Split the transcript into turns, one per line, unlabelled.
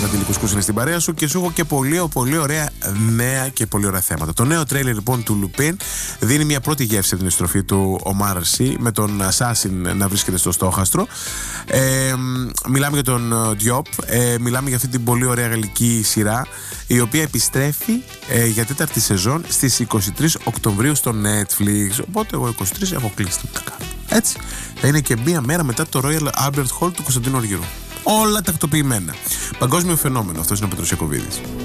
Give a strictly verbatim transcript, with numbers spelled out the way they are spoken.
Κωνσταντίνη Κουσκούς είναι στην παρέα σου και σου έχω και πολύ, πολύ ωραία νέα και πολύ ωραία θέματα. Το νέο τρέιλερ λοιπόν του Λουπίν δίνει μια πρώτη γεύση από την επιστροφή του Ομάρ Σι με τον Assassin να βρίσκεται στο στόχαστρο. Ε, μιλάμε για τον Diop, ε, μιλάμε για αυτή την πολύ ωραία γαλλική σειρά η οποία επιστρέφει ε, για τέταρτη σεζόν στις είκοσι τρεις Οκτωβρίου στο Netflix. Οπότε εγώ είκοσι τρεις έχω κλείσει τι να κάνω. Έτσι, θα είναι και μία μέρα μετά το Royal Albert Hall του Κωνσταντίνου Αργυρού. Όλα τακτοποιημένα. Παγκόσμιο φαινόμενο. Αυτός είναι ο Πέτρος Ιακωβίδης.